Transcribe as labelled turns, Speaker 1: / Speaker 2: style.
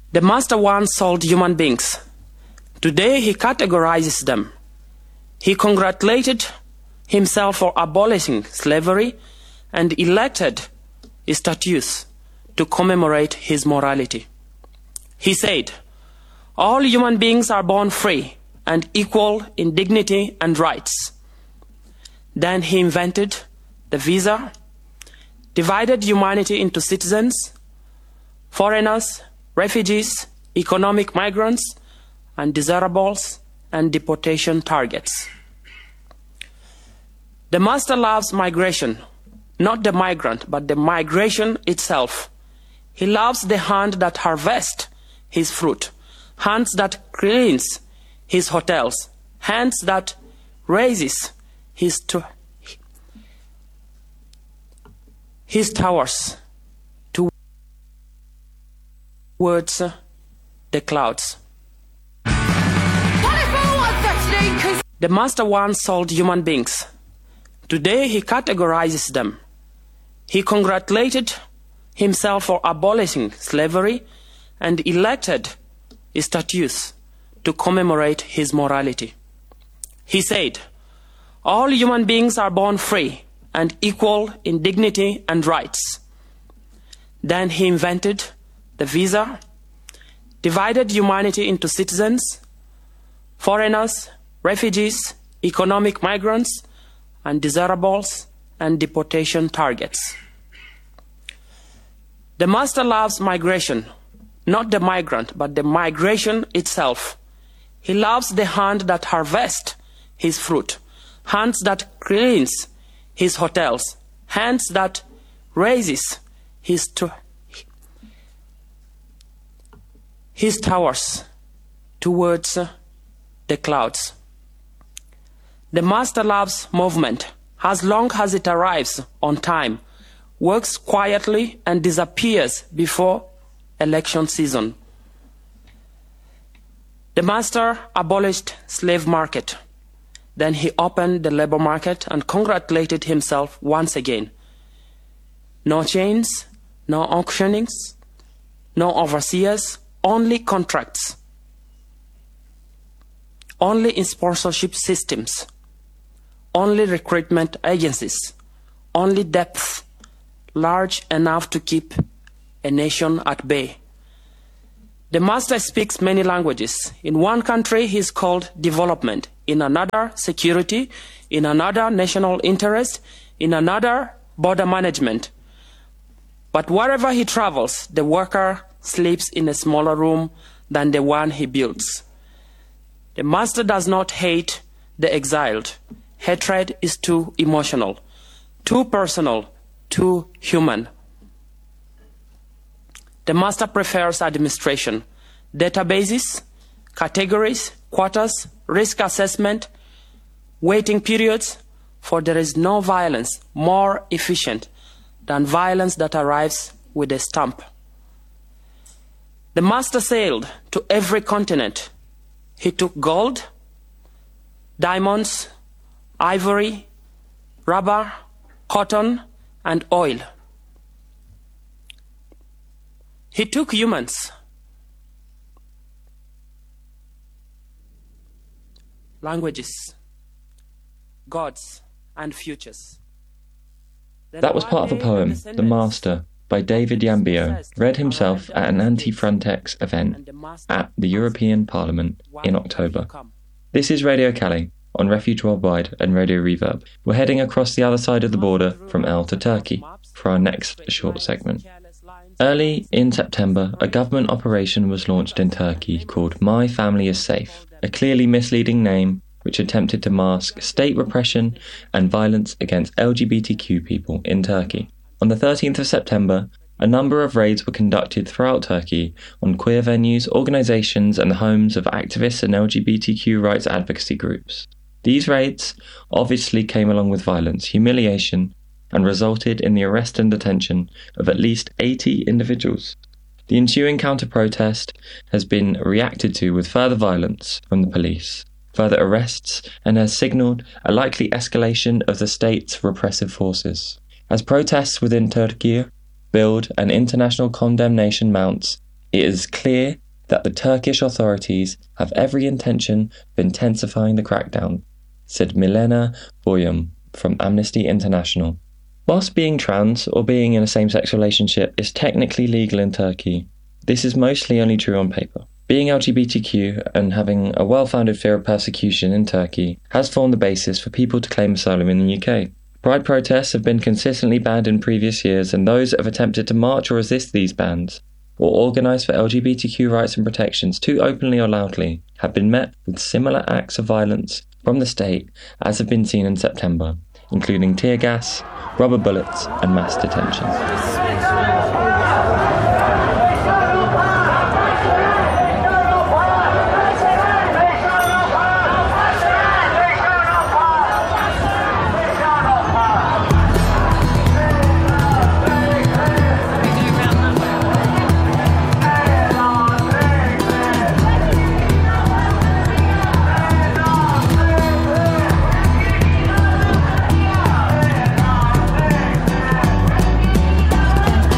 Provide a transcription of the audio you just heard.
Speaker 1: The master once sold human beings. Today he categorizes them. He congratulated himself for abolishing slavery and elected statues to commemorate his morality. He said, all human beings are born free and equal in dignity and rights. Then he invented the visa, divided humanity into citizens, foreigners, refugees, economic migrants, undesirables, and deportation targets. The master loves migration, not the migrant, but the migration itself. He loves the hand that harvests his fruit, hands that cleans his hotels, hands that raises his towers towards the clouds. The master once sold human beings. Today he categorizes them. He congratulated himself for abolishing slavery and elected statues to commemorate his morality. He said, all human beings are born free and equal in dignity and rights. Then he invented the visa, divided humanity into citizens, foreigners, refugees, economic migrants, undesirables, and deportation targets. The master loves migration, not the migrant, but the migration itself. He loves the hand that harvests his fruit, hands that cleans his hotels, hands that raises his towers towards the clouds. The master loves movement as long as it arrives on time, works quietly, and disappears before election season. The master abolished slave market. Then he opened the labor market and congratulated himself once again. No chains, no auctionings, no overseers, only contracts, only in sponsorship systems, only recruitment agencies, only depth large enough to keep a nation at bay. The master speaks many languages. In one country he is called development, in another security, in another national interest, in another border management. But wherever he travels, the worker sleeps in a smaller room than the one he builds. The master does not hate the exiled. Hatred is too emotional, too personal, too human. The master prefers administration, databases, categories, quotas, risk assessment, waiting periods, for there is no violence more efficient than violence that arrives with a stamp. The master sailed to every continent. He took gold, diamonds, ivory, rubber, cotton, and oil. He took humans, languages, gods, and futures.
Speaker 2: That was part of a poem, The Master, by David Yambio, read himself at an anti-Frontex event at the European Parliament in October. This is Radio Cali on Refuge Worldwide and Radio Reverb. We're heading across the other side of the border from El to Turkey for our next short segment. Early in September, a government operation was launched in Turkey called My Family is Safe, a clearly misleading name which attempted to mask state repression and violence against LGBTQ people in Turkey. On the 13th of September, a number of raids were conducted throughout Turkey on queer venues, organisations and the homes of activists and LGBTQ rights advocacy groups. These raids obviously came along with violence, humiliation, and resulted in the arrest and detention of at least 80 individuals. The ensuing counter-protest has been reacted to with further violence from the police, further arrests, and has signalled a likely escalation of the state's repressive forces. As protests within Turkey build and international condemnation mounts, It is clear that the Turkish authorities have every intention of intensifying the crackdown, said Milena Boyum from Amnesty International. Whilst being trans or being in a same-sex relationship is technically legal in Turkey, this is mostly only true on paper. Being LGBTQ and having a well-founded fear of persecution in Turkey has formed the basis for people to claim asylum in the UK. Pride protests have been consistently banned in previous years, and those that have attempted to march or resist these bans or organise for LGBTQ rights and protections too openly or loudly have been met with similar acts of violence from the state as have been seen in September, including tear gas, rubber bullets and mass detention.